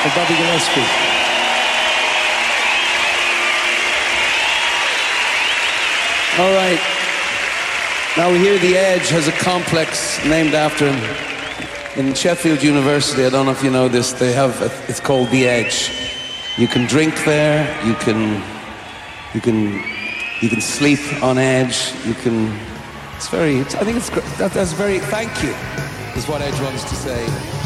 for Bobby Gillespie. All right. Now we hear The Edge has a complex named after him. In Sheffield University, I don't know if you know this, they have, it's called The Edge. You can drink there, you can sleep on edge, I think it's, that's very, thank you, is what Edge wants to say.